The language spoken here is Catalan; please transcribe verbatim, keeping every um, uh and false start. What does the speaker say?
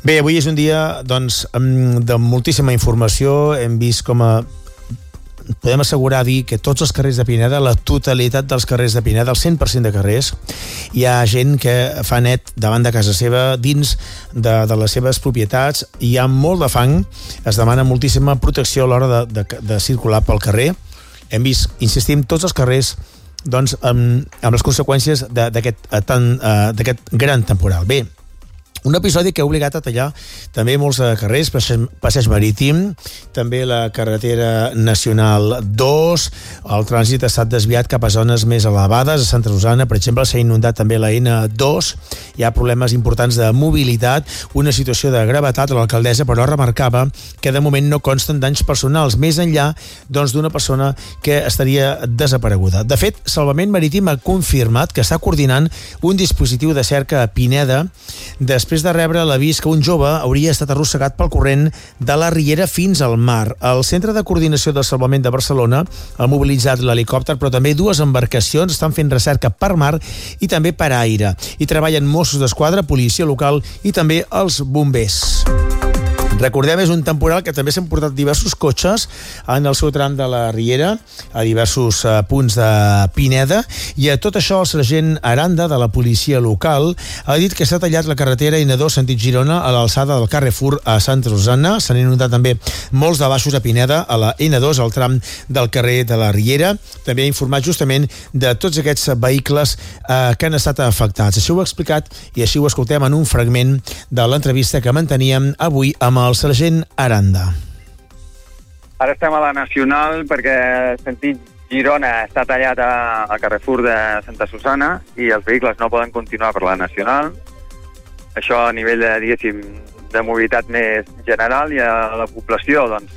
Bé, avui és un dia doncs, de moltíssima informació. Hem vist com a... podem assegurar dir que tots els carrers de Pineda, la totalitat dels carrers de Pineda, el cent per cent de carrers, hi ha gent que fa net davant de casa seva, dins de, de les seves propietats. Hi ha molt de fang, es demana moltíssima protecció a l'hora de, de, de circular pel carrer. Hem vist, insistim, tots els carrers doncs, amb, amb les conseqüències d'aquest d'aquest gran temporal. Bé, un episodi que ha obligat a tallar també molts carrers, passeig, passeig marítim, també la carretera nacional dos, el trànsit ha estat desviat cap a zones més elevades, a Santa Susanna, per exemple, s'ha inundat també la ena dos, hi ha problemes importants de mobilitat, una situació de gravetat. L'alcaldessa, però, remarcava que de moment no consten danys personals, més enllà doncs, d'una persona que estaria desapareguda. De fet, Salvament Marítim ha confirmat que està coordinant un dispositiu de cerca a Pineda després de rebre l'avís que un jove hauria estat arrossegat pel corrent de la Riera fins al mar. El Centre de Coordinació de Salvament de Barcelona ha mobilitzat l'helicòpter, però també dues embarcacions estan fent recerca per mar i també per aire. Hi treballen Mossos d'Esquadra, policia local i també els bombers. Recordem, és un temporal que també s'han portat diversos cotxes en el seu tram de la Riera, a diversos uh, punts de Pineda, i a tot això el sergent Aranda, de la policia local, ha dit que s'ha tallat la carretera ena dos sentit Girona a l'alçada del Carrefour a Santa Susanna. S'han inundat també molts de baixos a Pineda, a la ena dos, al tram del carrer de la Riera. També ha informat justament de tots aquests vehicles uh, que han estat afectats. Això ho ha explicat i així ho escoltem en un fragment de l'entrevista que manteníem avui amb el sergent Aranda. Ara estem a la Nacional perquè el sentit Girona està tallat a, a Carrefour de Santa Susanna i els vehicles no poden continuar per la Nacional. Això a nivell de, diguéssim, de mobilitat més general, i a la població, doncs,